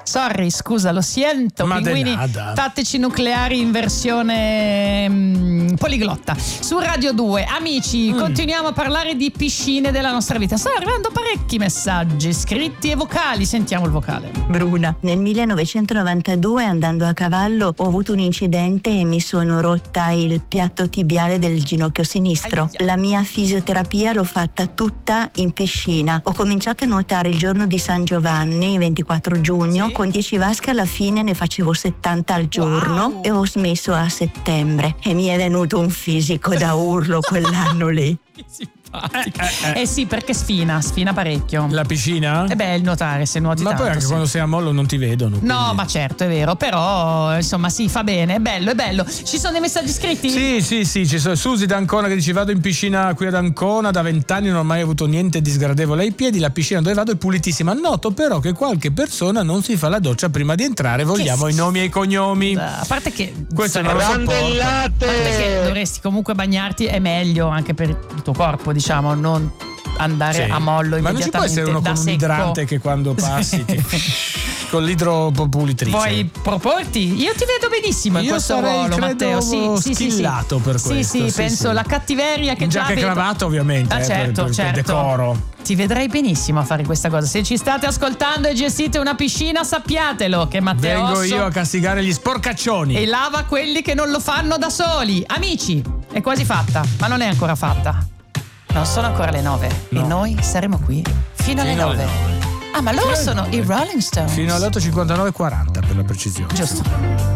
Sorry, scusa, lo siento. Ma Pinguini nada. tattici nucleari in versione poliglotta. Su Radio 2, amici, continuiamo a parlare di piscine della nostra vita. Stanno arrivando parecchi messaggi, scritti e vocali. Sentiamo il vocale. Bruna. Nel 1992, andando a cavallo, ho avuto un incidente e mi sono rotta il piatto tibiale del ginocchio sinistro. Aia. La mia fisioterapia l'ho fatta tutta in piscina. Ho cominciato a nuotare il giorno di San Giovanni, 24 giugno, Sì. con 10 vasche. Alla fine ne facevo 70 al giorno. Wow. E ho smesso a settembre e mi è venuto un fisico da urlo quell'anno lì. Eh sì, perché sfina parecchio. La piscina? Il nuotare, se nuoti Ma tanto. poi anche sì. quando sei a mollo non ti vedono. No, quindi- ma certo, è vero, però insomma sì, fa bene, è bello. Ci sono dei messaggi scritti? Sì, ci sono Susi da Ancona che dice: vado in piscina qui ad Ancona da 20 anni, non ho mai avuto niente di sgradevole ai piedi, la piscina dove vado è pulitissima. Noto però che qualche persona non si fa la doccia prima di entrare, vogliamo i nomi e i cognomi. A parte che Questo non lo sopporto. a parte che dovresti comunque bagnarti, è meglio anche per il tuo corpo, diciamo, non andare Sì. a mollo Ma non ci può immediatamente essere uno da con un secco. idrante che quando passi con l'idropulitrice. Vuoi proporti? Io ti vedo benissimo in Io questo sarei, ruolo, credo, Matteo. Sì, schillato per questo. Sì, penso la cattiveria che in già giacca e vedo. cravatta, ovviamente, Ah, certo, per certo. decoro. Ti vedrei benissimo a fare questa cosa. Se ci state ascoltando e gestite una piscina, sappiatelo che Matteo Vengo Osso io a castigare gli sporcaccioni. e lava quelli che non lo fanno da soli. Amici, è quasi fatta, ma non è ancora fatta. Non sono ancora le 9 No. e noi saremo qui fino alle 9. Ah, ma loro sono i Rolling Stones. Fino alle 8:59:40 per la precisione. Giusto.